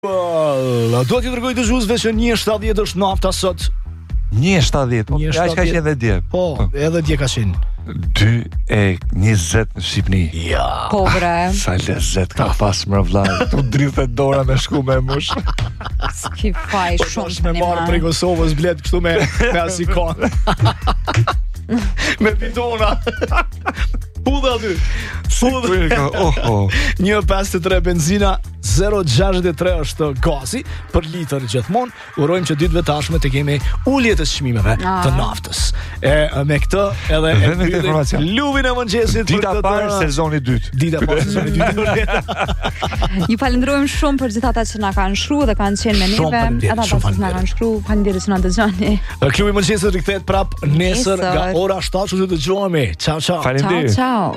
Do t'i dërgoj të zhuzve që 1:70 është nafta sot. 1:70, po aq ka qenë edhe dje. Po, edhe dje ka qenë 2:20 në Shqipni. Ja. Po bre. Sa lezet ka pas më vlla. Tu drithet dora me shku me mush. S'ki faj shumë me marrë prej Kosovës blet kështu me asikon. Me bidona. Pudha aty. Oho. 1.53 benzina, 0.63 është gazi për litër gjithmonë. Urojmë që ditëve tashme të kemi ulje të çmimeve të naftës. Me këtë edhe me këtë informacion. Luvin e mëngjesit dita parë sezoni 2. Dita parë sezoni 2. Ju falenderojmë shumë për gjithë ata që na kanë shkruar dhe kanë qenë me neve. Ata që na kanë shkruar, faleminderit që na dëgjoni. Klubi i mëngjesit rikthehet prap nesër nga ora 7 që të dëgjohemi. Ciao ciao. Faleminderit. Ciao.